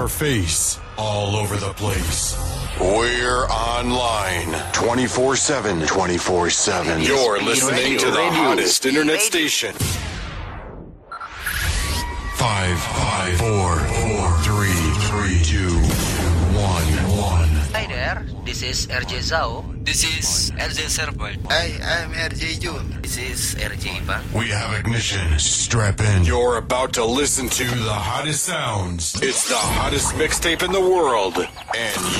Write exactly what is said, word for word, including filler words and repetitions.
face, all over the place. We're online twenty-four seven, twenty-four seven. You're listening to the hottest internet station. Five, five, four, four, three, three, two, one, one. Hi there, this is R J Zhao. This is R J Serval. Hi, I'm R J Jun. This is R J Ivan. We have ignition. Strap in. You're about to listen to the hottest sounds. It's the hottest mixtape in the world, and